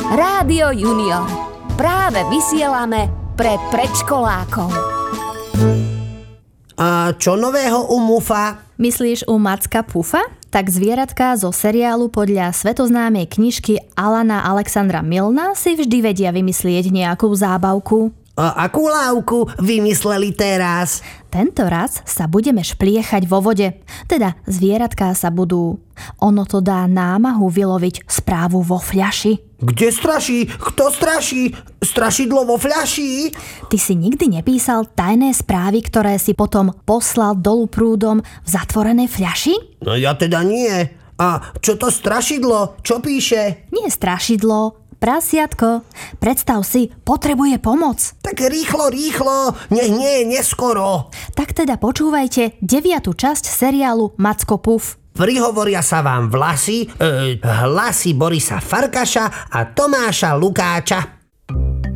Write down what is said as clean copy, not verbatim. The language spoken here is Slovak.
Rádio Junior. Práve vysielame pre predškolákov. A čo nového u Mufa? Myslíš u Macka Pufa? Tak zvieratka zo seriálu podľa svetoznámej knižky Alana Alexandra Milna si vždy vedia vymyslieť nejakú zábavku. A akú lávku vymysleli teraz? Tento raz sa budeme špliechať vo vode. Teda zvieratká sa budú. Ono to dá námahu vyloviť správu vo fľaši. Kde straší? Kto straší? Strašidlo vo fľaši? Ty si nikdy nepísal tajné správy, ktoré si potom poslal dolu prúdom v zatvorenej fľaši? No ja teda nie. A čo to strašidlo? Čo píše? Nie strašidlo, prasiatko. Predstav si, potrebuje pomoc. Tak rýchlo, nech nie je neskoro. Tak teda počúvajte 9. časť seriálu Macko Puf. Prihovoria sa vám hlasy Borisa Farkaša a Tomáša Lukáča.